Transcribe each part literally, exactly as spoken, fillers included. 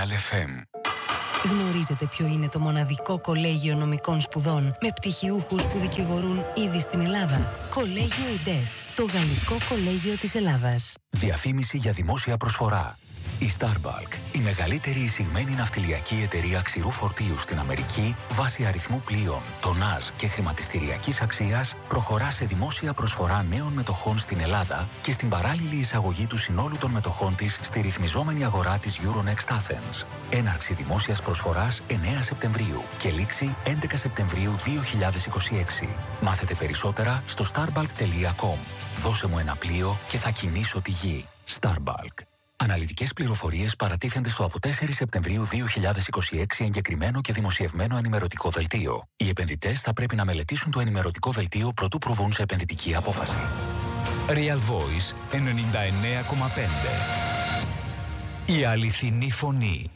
Real εφ εμ. Γνωρίζετε ποιο είναι το μοναδικό κολέγιο νομικών σπουδών με πτυχιούχους που δικηγορούν ήδη στην Ελλάδα? Κολέγιο ΕΝΤΕΦ, το Γαλλικό Κολέγιο της Ελλάδας. Διαφήμιση για δημόσια προσφορά. Η Starbulk, η μεγαλύτερη εισηγμένη ναυτιλιακή εταιρεία ξηρού φορτίου στην Αμερική, βάσει αριθμού πλοίων, τονάζ και χρηματιστηριακής αξίας, προχωρά σε δημόσια προσφορά νέων μετοχών στην Ελλάδα και στην παράλληλη εισαγωγή του συνόλου των μετοχών της στη ρυθμιζόμενη αγορά της Euronext Athens. Έναρξη δημόσιας προσφοράς εννέα Σεπτεμβρίου και λήξη έντεκα Σεπτεμβρίου δύο χιλιάδες είκοσι έξι. Μάθετε περισσότερα στο starbulk τελεία com. Δώσε μου ένα πλοίο και θα κινήσω τη γη. Starbulk. Αναλυτικές πληροφορίες παρατίθενται στο από τέσσερις Σεπτεμβρίου δύο χιλιάδες είκοσι έξι εγκεκριμένο και δημοσιευμένο ενημερωτικό δελτίο. Οι επενδυτές θα πρέπει να μελετήσουν το ενημερωτικό δελτίο προτού προβούν σε επενδυτική απόφαση. Real Voice ενενήντα εννέα κόμμα πέντε. Η αληθινή φωνή.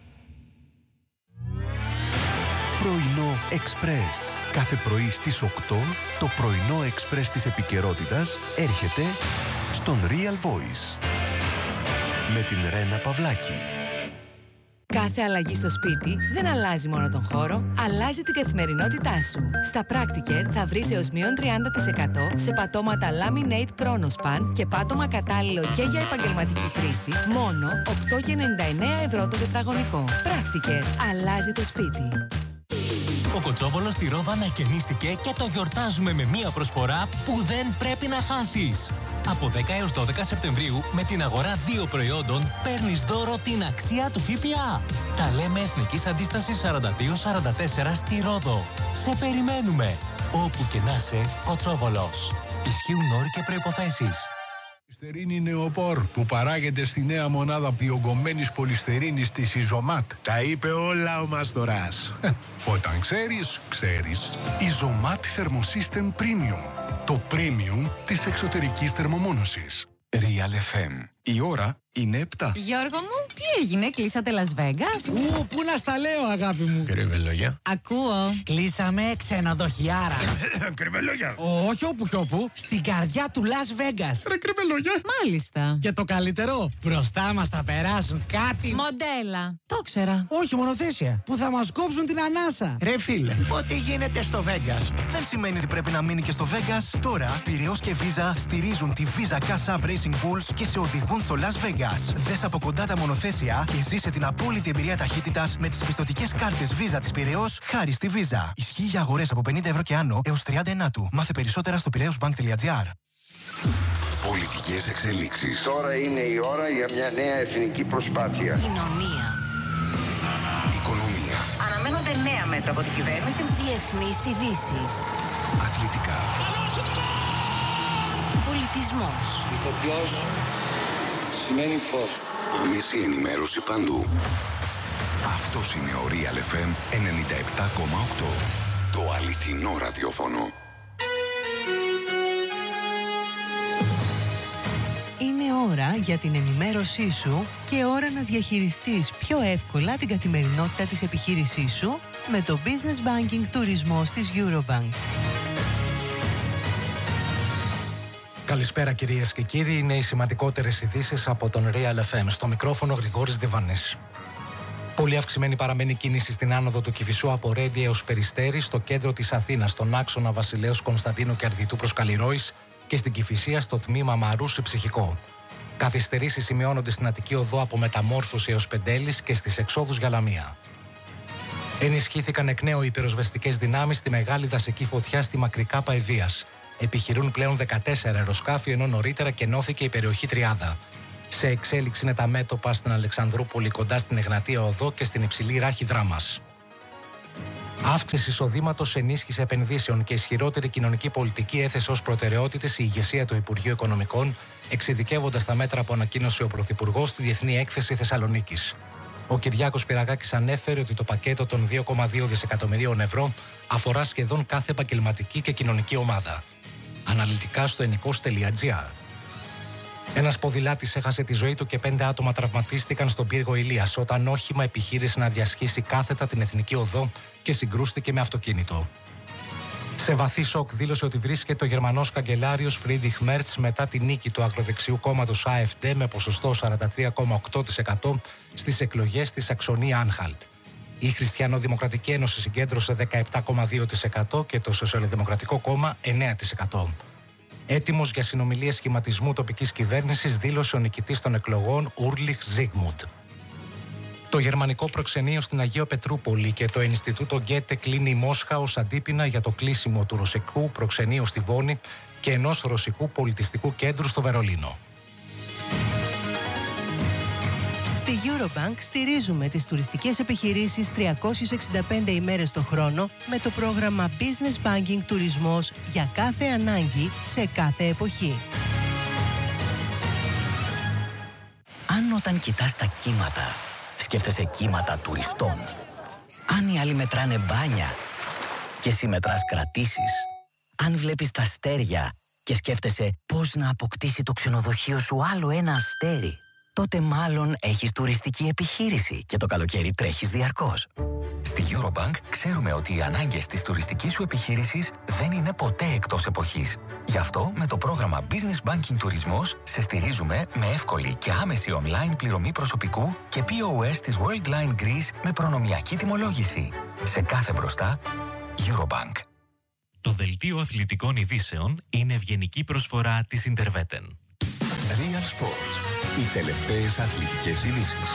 Πρωινό Εξπρές. Κάθε πρωί στις οκτώ το πρωινό Εξπρές της επικαιρότητας έρχεται στον Real Voice. Με την Ρένα Παυλάκη. Κάθε αλλαγή στο σπίτι δεν αλλάζει μόνο τον χώρο, αλλάζει την καθημερινότητά σου. Στα Practiker θα βρεις έως μείον τριάντα τοις εκατό σε πατώματα Laminate Chronospan και πάτωμα κατάλληλο και για επαγγελματική χρήση, μόνο οκτώ κόμμα ενενήντα εννέα ευρώ το τετραγωνικό. Practiker. Αλλάζει το σπίτι. Ο Κοτσόβολος στη Ρόδα ανακαινίστηκε και το γιορτάζουμε με μία προσφορά που δεν πρέπει να χάσεις. Από δέκα έως δώδεκα Σεπτεμβρίου, με την αγορά δύο προϊόντων, παίρνεις δώρο την αξία του ΦΠΑ. Τα λέμε Εθνικής Αντίστασης σαράντα δύο σαράντα τέσσερα στη Ρόδο. Σε περιμένουμε. Όπου και να είσαι, Κοτσόβολος. Ισχύουν όροι και προϋποθέσεις. Πολυστερίνη Νεοπόρ, που παράγεται στη νέα μονάδα διογκωμένης πολυστερίνης της Ιζωμάτ. Τα είπε όλα ο Μαστοράς. Ε, όταν ξέρεις, ξέρεις. Ιζωμάτ Thermosystem Premium. Το premium της εξωτερικής θερμομόνωσης. Real εφ εμ. Η ώρα είναι επτά. Γιώργο μου, τι έγινε, κλείσατε Las Vegas? Ου, πού να στα λέω, αγάπη μου. Κρυβελόγια. Ακούω. Κλείσαμε ξενοδοχιάρα. Κρυβελόγια. Όχι όπου κι όπου, στην καρδιά του Las Vegas. Ρε κρυβελόγια. Μάλιστα. Και το καλύτερο, μπροστά μας θα περάσουν κάτι. Μοντέλα. Το ξέρα. Όχι μονοθέσια, που θα μας κόψουν την ανάσα. Ρε φίλε, ό,τι γίνεται στο Vegas δεν σημαίνει ότι πρέπει να μείνει και στο Vegas. Τώρα, Πειραιώς και Visa στηρίζουν τη Visa Cash App Racing Bulls και σε οδηγούν στο Las Vegas. Δες από κοντά τα μονοθέσια και ζήσε την απόλυτη εμπειρία ταχύτητας με τις πιστωτικές κάρτες Visa της Πειραιώς χάρη στη Visa. Ισχύει για αγορές από πενήντα ευρώ και άνω έως τριάντα ενάτου. Μάθε περισσότερα στο πειραιώσμπανκ τελεία τζι άρ. Πολιτικές εξελίξεις. Τώρα είναι η ώρα για μια νέα εθνική προσπάθεια. Κοινωνία. Οικονομία. Αναμένονται νέα μέτρα από την κυβέρνηση. Διεθνείς ειδήσεις. Αθλητικά. Πολιτισμός. Ηθοποιός σημαίνει φως. Άμεση ενημέρωση παντού. Αυτός είναι ο Real εφ εμ ενενήντα επτά κόμμα οκτώ. Το αληθινό ραδιόφωνο. Είναι ώρα για την ενημέρωσή σου και ώρα να διαχειριστείς πιο εύκολα την καθημερινότητα της επιχείρησής σου με το Business Banking Τουρισμός της Eurobank. Καλησπέρα κυρίες και κύριοι, είναι οι σημαντικότερες ειδήσεις από τον Real εφ εμ. Στο μικρόφωνο Γρηγόρης Διβανής. Πολύ αυξημένη παραμένει κίνηση στην άνοδο του Κηφισού από Ρέντι έως Περιστέρι, στο κέντρο της Αθήνας, στον άξονα Βασιλέως Κωνσταντίνου και Αρδιτού προς Καλλιρόης και στην Κηφισία στο τμήμα Μαρούσι Ψυχικό. Καθυστερήσεις σημειώνονται στην Αττική Οδό από Μεταμόρφωση έως Πεντέλης και στις εξόδους για Λαμία. Ενισχύθηκαν εκ νέου οι πυροσβεστικές δυνάμεις στη μεγάλη δασική φωτιά στη Μακρικά Παεδείας. Επιχειρούν πλέον δεκατέσσερα αεροσκάφη, ενώ νωρίτερα κενώθηκε η περιοχή Τριάδα. Σε εξέλιξη είναι τα μέτωπα στην Αλεξανδρούπολη κοντά στην Εγνατία Οδό και στην υψηλή ράχη Δράμας. Αύξηση εισοδήματος, ενίσχυση επενδύσεων και ισχυρότερη κοινωνική πολιτική έθεσε ως προτεραιότητες η ηγεσία του Υπουργείου Οικονομικών, εξειδικεύοντας τα μέτρα που ανακοίνωσε ο Πρωθυπουργός στη Διεθνή Έκθεση Θεσσαλονίκης. Ο Κυριάκος Πυραγάκης ανέφερε ότι το πακέτο των δύο κόμμα δύο δισεκατομμυρίων ευρώ αφορά σχεδόν κάθε επαγγελματική και κοινωνική ομάδα. Αναλυτικά στο ενικός τελεία τζι άρ. Ένας ποδηλάτης έχασε τη ζωή του και πέντε άτομα τραυματίστηκαν στον πύργο Ηλίας όταν όχημα επιχείρησε να διασχίσει κάθετα την Εθνική Οδό και συγκρούστηκε με αυτοκίνητο. Σε βαθύ σοκ δήλωσε ότι βρίσκεται ο Γερμανός καγκελάριος Φρίντριχ Μέρτς μετά τη νίκη του ακροδεξιού κόμματος Α Εφ Ντι με ποσοστό σαράντα τρία κόμμα οκτώ τοις εκατό στις εκλογές στη Σαξονία Άνχαλτ. Η Χριστιανοδημοκρατική Ένωση συγκέντρωσε δεκαεπτά κόμμα δύο τοις εκατό και το Σοσιαλδημοκρατικό Κόμμα εννέα τοις εκατό. Έτοιμος για συνομιλίες σχηματισμού τοπικής κυβέρνησης δήλωσε ο νικητής των εκλογών Ούρλιχ Ζίγμουντ. Το γερμανικό προξενείο στην Αγίο Πετρούπολη και το Ινστιτούτο Γκέτε κλείνει η Μόσχα ως αντίπεινα για το κλείσιμο του ρωσικού προξενείου στη Βόνη και ενός ρωσικού πολιτιστικού κέντρου στο Βερολίνο. Στη Eurobank στηρίζουμε τις τουριστικές επιχειρήσεις τριακόσιες εξήντα πέντε ημέρες το χρόνο με το πρόγραμμα Business Banking Τουρισμός για κάθε ανάγκη σε κάθε εποχή. Αν όταν κοιτάς τα κύματα, σκέφτεσαι κύματα τουριστών. Αν οι άλλοι μετράνε μπάνια και εσύ μετράς κρατήσεις. Αν βλέπεις τα αστέρια και σκέφτεσαι πώς να αποκτήσει το ξενοδοχείο σου άλλο ένα αστέρι, τότε μάλλον έχεις τουριστική επιχείρηση και το καλοκαίρι τρέχεις διαρκώς. Στη Eurobank ξέρουμε ότι οι ανάγκες της τουριστικής σου επιχείρησης δεν είναι ποτέ εκτός εποχής. Γι' αυτό με το πρόγραμμα Business Banking Τουρισμός σε στηρίζουμε με εύκολη και άμεση online πληρωμή προσωπικού και πι ο ες της Worldline Greece με προνομιακή τιμολόγηση. Σε κάθε μπροστά, Eurobank. Το δελτίο αθλητικών ειδήσεων είναι ευγενική προσφορά της Interveten. Real Sports. Οι τελευταίες αθλητικές ειδήσεις.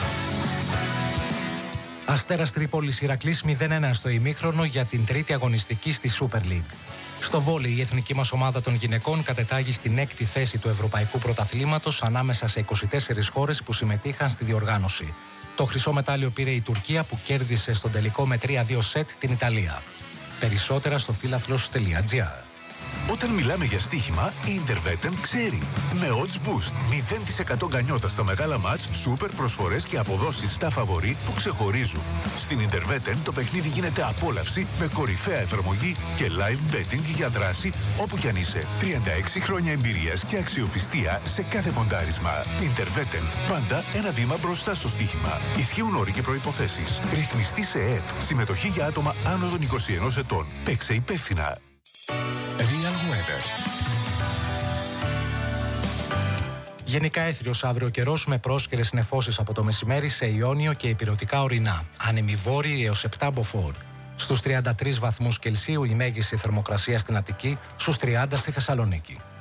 Αστέρας Τρίπολης Ηρακλής μηδέν ένα στο ημίχρονο για την τρίτη αγωνιστική στη Super League. Στο βόλεϊ η εθνική μας ομάδα των γυναικών κατετάγει στην έκτη θέση του Ευρωπαϊκού Πρωταθλήματος ανάμεσα σε είκοσι τέσσερις χώρες που συμμετείχαν στη διοργάνωση. Το χρυσό μετάλλιο πήρε η Τουρκία που κέρδισε στον τελικό με τρία δύο σετ την Ιταλία. Περισσότερα στο φίλαθλος τελεία τζι άρ. Όταν μιλάμε για στοίχημα, η Interveten ξέρει. Με Odds Boost, μηδέν τοις εκατό γκανιότα στα μεγάλα μάτς, σούπερ προσφορές και αποδόσεις στα φαβορί που ξεχωρίζουν. Στην Interveten το παιχνίδι γίνεται απόλαυση με κορυφαία εφαρμογή και live betting για δράση όπου κι αν είσαι. τριάντα έξι χρόνια εμπειρίας και αξιοπιστία σε κάθε ποντάρισμα. Interveten, πάντα ένα βήμα μπροστά στο στοίχημα. Ισχύουν όροι και προϋποθέσεις. Ρυθμιστή σε ΕΕΠ. Συμμετοχή για άτομα άνω των είκοσι ενός ετών. Παίξε υπεύθυνα. Real Weather. Γενικά έθριος αύριο καιρός με πρόσκαιρες νεφώσεις από το μεσημέρι σε Ιόνιο και ηπειρωτικά ορεινά. Άνεμοι βόρειοι έως επτά μποφόρ. Στους τριάντα τρεις βαθμούς Κελσίου η μέγιστη θερμοκρασία στην Αττική, στους τριάντα στη Θεσσαλονίκη.